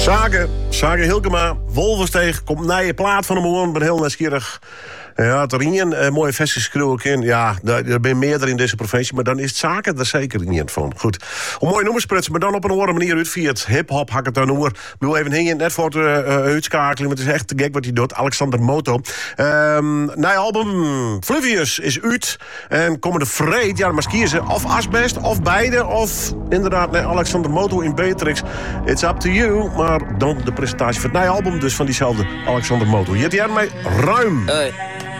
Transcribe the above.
Sage Hilkema, Wolvensteeg, komt naar je plaat van de morgen. Ben heel nieuwsgierig. Ja, het een mooie versies schreeuw in. Ja, er ben meerdere in deze provincie, maar dan is het zaken er zeker niet van. Goed. Een mooie noemers sprutsen, maar dan op een andere manier uit via het hip-hop hak het dan over. Wil even hingen, net voor het uitschakelen, maar het is echt te gek wat hij doet. Alexander Moto. Na album Fluvius is uit. En komen de vreed, ja, maar kiezen of Asbest, of beide, of inderdaad, nee, Alexander Moto in Beatrix. It's up to you, maar dan de presentatie van het nieuwe album, dus van diezelfde Alexander Moto. Je hebt mij ruim.